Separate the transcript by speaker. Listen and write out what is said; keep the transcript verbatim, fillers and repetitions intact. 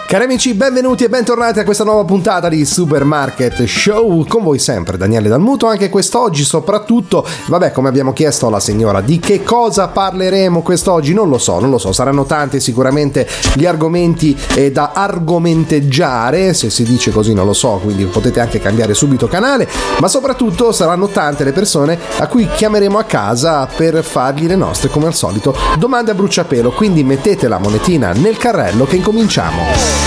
Speaker 1: Cari amici, benvenuti e bentornati a questa nuova puntata di Supermarket Show. Con voi sempre Daniele Dalmuto, anche quest'oggi soprattutto, vabbè, come abbiamo chiesto alla signora, di che cosa parleremo quest'oggi? Non lo so, non lo so, saranno tanti sicuramente gli argomenti eh, da argomenteggiare, se si dice così non lo so, quindi potete anche cambiare subito canale, ma soprattutto saranno tante le persone a cui chiameremo a casa per fargli le nostre, come al solito, domande a bruciapelo, quindi mettete la monetina nel carrello che incominciamo.